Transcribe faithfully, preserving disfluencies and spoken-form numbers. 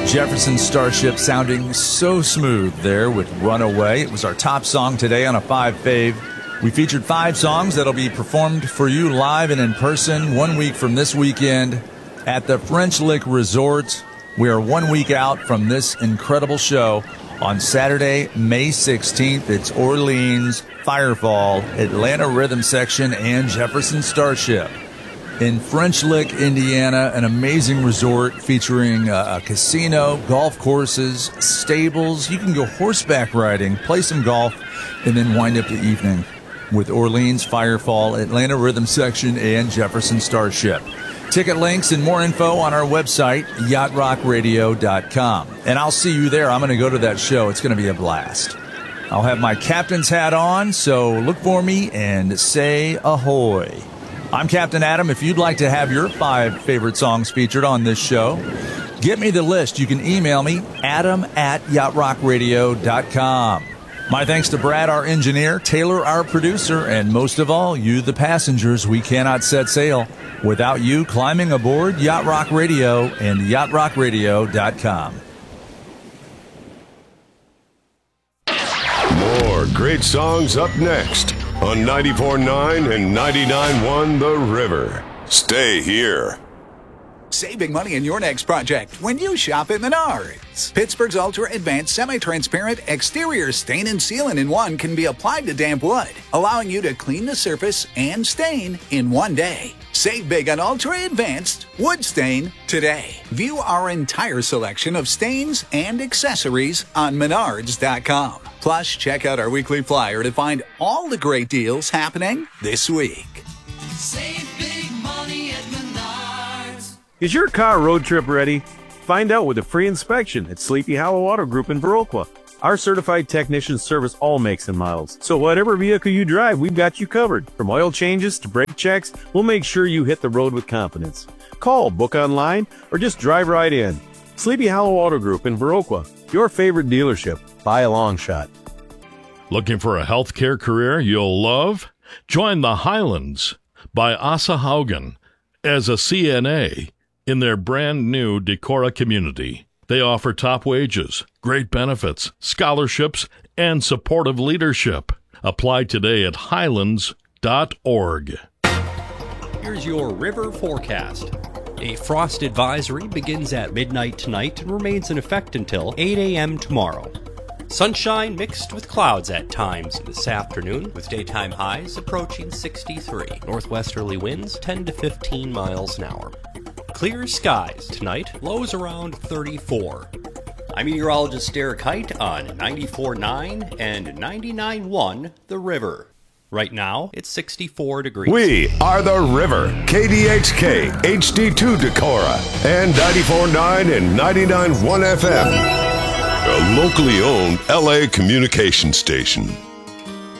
Jefferson Starship sounding so smooth there with Runaway. It was our top song today on a five fave. We featured five songs that'll be performed for you live and in person one week from this weekend at the French Lick Resort. We are one week out from this incredible show on Saturday, May sixteenth. It's Orleans, Firefall, Atlanta Rhythm Section, and Jefferson Starship. In French Lick, Indiana, an amazing resort featuring a, a casino, golf courses, stables. You can go horseback riding, play some golf, and then wind up the evening with Orleans, Firefall, Atlanta Rhythm Section, and Jefferson Starship. Ticket links and more info on our website, yacht rock radio dot com. And I'll see you there. I'm going to go to that show. It's going to be a blast. I'll have my captain's hat on, so look for me and say ahoy. I'm Captain Adam. If you'd like to have your five favorite songs featured on this show, get me the list. You can email me, adam at yacht rock radio dot com. My thanks to Brad, our engineer, Taylor, our producer, and most of all, you, the passengers. We cannot set sail without you climbing aboard Yacht Rock Radio and yacht rock radio dot com. More great songs up next on ninety-four point nine and ninety-nine point one The River. Stay here. Save big money in your next project when you shop at Menards. Pittsburgh's Ultra Advanced Semi-Transparent Exterior Stain and Sealant in one can be applied to damp wood, allowing you to clean the surface and stain in one day. Save big on Ultra Advanced Wood Stain today. View our entire selection of stains and accessories on menards dot com. Plus, check out our weekly flyer to find all the great deals happening this week. Save big money at Menards. Is your car road trip ready? Find out with a free inspection at Sleepy Hollow Auto Group in Viroqua. Our certified technicians service all makes and models. So whatever vehicle you drive, we've got you covered. From oil changes to brake checks, we'll make sure you hit the road with confidence. Call, book online, or just drive right in. Sleepy Hollow Auto Group in Viroqua, your favorite dealership by a long shot. Looking for a healthcare career you'll love? Join the Highlands by Asa Haugen as a C N A in their brand new Decorah community. They offer top wages, great benefits, scholarships, and supportive leadership. Apply today at highlands dot org. Here's your river forecast. A frost advisory begins at midnight tonight and remains in effect until eight a.m. tomorrow. Sunshine mixed with clouds at times this afternoon, with daytime highs approaching sixty-three. Northwesterly winds ten to fifteen miles an hour. Clear skies tonight, lows around thirty-four. I'm meteorologist Derek Height on ninety-four point nine and ninety-nine point one The River. Right now, it's sixty-four degrees. We are The River, K D H K, H D two Decorah, and ninety-four point nine and ninety-nine point one F M. A locally owned L A communication station.